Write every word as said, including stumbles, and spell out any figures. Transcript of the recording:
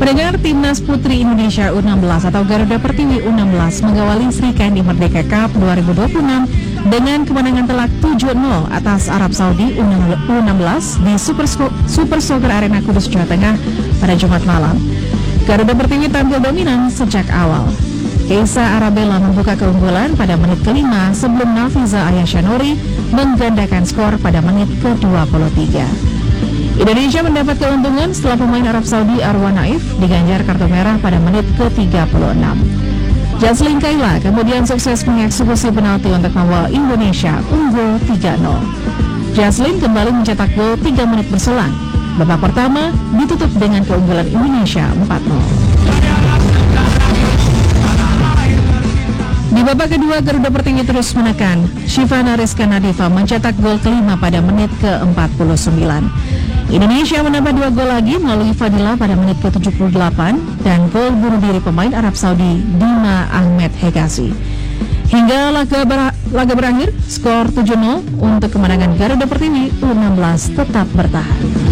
Pendengar, Timnas Putri Indonesia U enam belas atau Garuda Pertiwi U enam belas mengawali Sri Kandi Merdeka Cup dua ribu dua puluh enam dengan kemenangan telak tujuh nol atas Arab Saudi U enam belas di Super, Super Soccer Arena Kudus, Jawa Tengah pada Jumat malam. Garuda Pertiwi tampil dominan sejak awal. Keisa Arabella membuka keunggulan pada menit kelima sebelum Nafiza Ayashanuri menggandakan skor pada menit ke dua puluh tiga. Indonesia mendapat keuntungan setelah pemain Arab Saudi Arwan Naif diganjar kartu merah pada menit ke tiga puluh enam. Jaslyn Kayla kemudian sukses mengeksekusi penalti untuk membawa Indonesia unggul tiga nol. Jaslyn kembali mencetak gol tiga menit berselang. Babak pertama ditutup dengan keunggulan Indonesia empat nol. Di babak kedua, Garuda Pertiwi terus menekan. Shivana Rizka Nadifa mencetak gol kelima pada menit ke empat puluh sembilan. Indonesia menambah dua gol lagi melalui Fadila pada menit ke tujuh puluh delapan dan gol bunuh diri pemain Arab Saudi Dima Ahmed Hegazi. Hingga laga, ber- laga berakhir, skor tujuh nol untuk kemenangan Garuda Pertiwi U enam belas tetap bertahan.